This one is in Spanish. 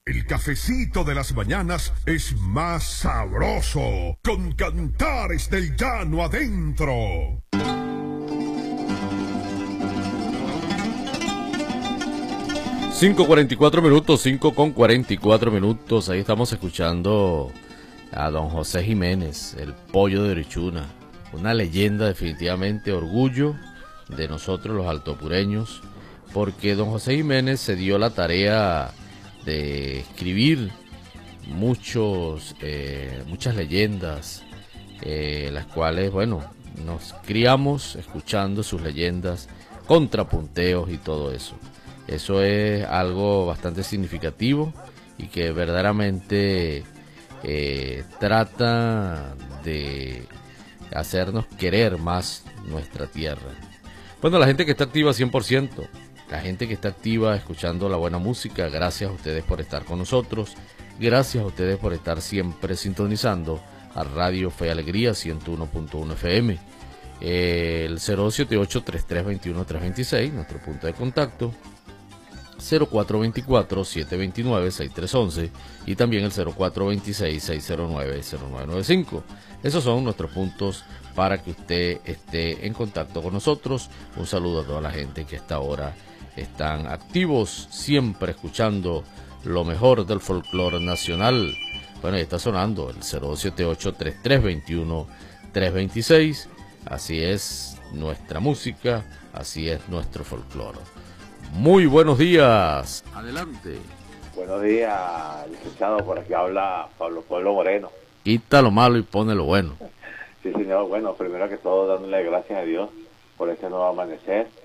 El cafecito de las mañanas es más sabroso con Cantares del Llano adentro. 5:44, 5:44. Ahí estamos escuchando a don José Jiménez, el pollo de Orichuna. Una leyenda, definitivamente, orgullo de nosotros los altopureños, porque don José Jiménez se dio la tarea de escribir muchas leyendas, las cuales, bueno, nos criamos escuchando sus leyendas, contrapunteos y todo eso. Eso es algo bastante significativo y que verdaderamente trata de hacernos querer más nuestra tierra. Bueno, la gente que está activa 100%, la gente que está activa escuchando la buena música, gracias a ustedes por estar con nosotros, gracias a ustedes por estar siempre sintonizando a Radio Fe y Alegría 101.1 FM, el 078-3321-326, nuestro punto de contacto, 0424-729-6311 y también el 0426-609-0995. Esos son nuestros puntos para que usted esté en contacto con nosotros. Un saludo a toda la gente que hasta ahora están activos, siempre escuchando lo mejor del folclore nacional. Bueno, ahí está sonando el 078-3321-326. Así es nuestra música, así es nuestro folclore. Muy buenos días. Adelante. Buenos días, licenciado. Por aquí habla Pablo Pueblo Moreno. Quita lo malo y pone lo bueno. Sí, señor. Bueno, primero que todo, dándole gracias a Dios por este nuevo amanecer.